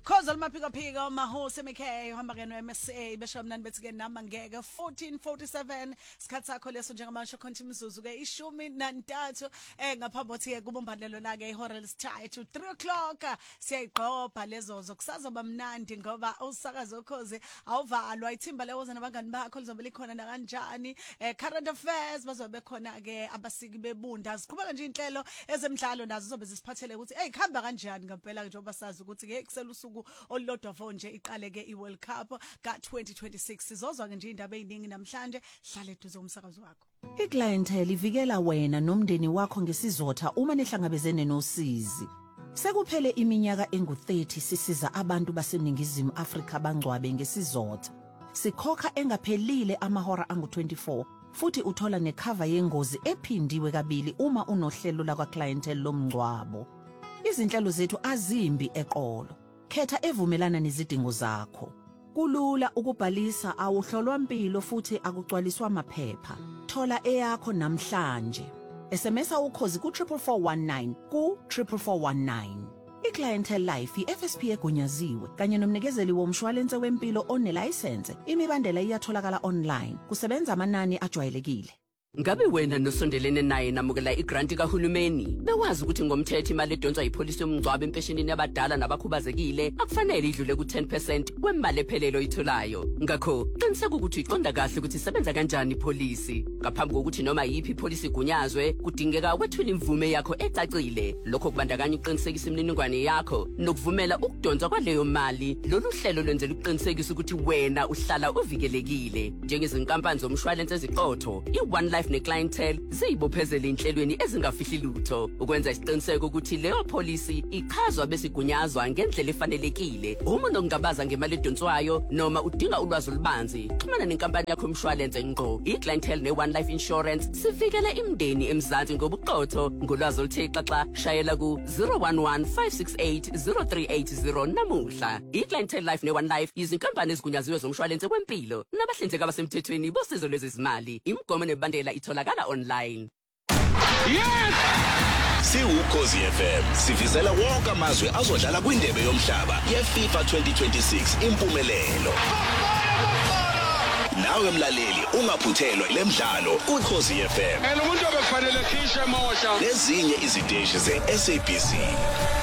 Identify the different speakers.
Speaker 1: Khoza limaphika mahosi MK uhamba ke no MSA besho mnandi bethi ke nama ngeke 1447 sikhathi sakho leso njengamanje konti imizuzu ke 13 ngaphambi kothi ke kubombanelo la ke ihora lesithathu 3 o'clock siyayigqobha lezo zokusazoba mnandi ngoba usakazo ukhoze awuvalwa ithimba lewoza nabangani bakho lizobe likhona na kanjani current affairs bazobe khona ke abasiki bebunda siqhubeka nje inhlelo ezemidlalo nazo zobe zisiphathele ukuthi khamba kanjani ngempela njengoba sazi ukuthi ke kusela usuku olulodwa vo nje iqale ke iWorld Cup ka2026 sizozwa ke nje indaba eziningi namhlanje hlale eduze umsakazo wakho.
Speaker 2: iClientele ivikela wena nomndeni wakho ngesizotha uma nihlangabezene nosizi. Sekuphele iminyaka engu30 sisiza abantu baseningizimu Afrika bangcwabe ngesizotha. Sikhokha engaphelile amahora angu24 futhi uthola necover yengozi ephindiwe kabili uma unohlelo la kwaClientele lomngcwabo. Izinhlelo zethu azimbi eqolo. Khetha evumelana nezidingo zakho. Kulula ukubhalisa awuhlolwa impilo futhi akugcwaliswa amaphepha. Thola eyakho namhlanje. SMS ukhozi ku 44419 ku 44419. iClientele Life iFSP egunyaziwe kanye nomnikezeli womshwalense wempilo onelicense. Imibandela iyatholakala online. Kusebenza amanani ajwayelekile.
Speaker 3: Ngabe wena nosondelene naye namukela igranti kahulumeni bewazi ukuthi ngomthetho imali edonswa yipolisi yomngcwabo empeshenini yabadala nabakhubazekile akufanele idlule ku10% kwemali ephelelo oyitholayo ngakho qiniseka ukuthi uqonda kahle ukuthi isebenza kanjani ipolisi ngaphambi kokuthi noma yipi ipolisi igunyazwe kudingeka wethule imvume yakho ecacile lokho kubandakanya uqinisekisa imininingwane yakho nokuvumela ukudonswa kwaleyo mali lolu hlelo lwenzela uqinisekisa ukuthi wena uhlala uvikelekile njengezinkampani zomshwalense eziqotho i1 neClientele ziyibophezela inhlelweni ezingafihli lutho ukwenza isiqiniseko ukuthi leyo policy ichazwa bese igunyazwa ngendlela efanelekile uma unongabaza ngemali edonswayo noma udinga ulwazi olubanzi xhumana nenkampani yakho yomshwalense ngqo iClientele ne1 Life Insurance sivikela imndeni emzansi ngobuqotho ngolwazi oluthe xaxa shayela ku 011-568-0380 namuhla iClientele Life ne1 Life izinkampani ezigunyaziwe zomshwalense wempilo nabahlinzeki abasemthethweni bosizo lwezezimali imigomo nebandela itholakala online.
Speaker 4: Yes!
Speaker 5: Ukhozi FM sivizela wonke amazwe azodlala kwindebe yomhlaba yeFIFA 2026 impumelelo. Nawe mlaleli ungaphuthelwa lemidlalo uKhozi FM.
Speaker 4: Umuntu obekufanele khishe mosha.
Speaker 5: Lezinye iziteshi zeSABC.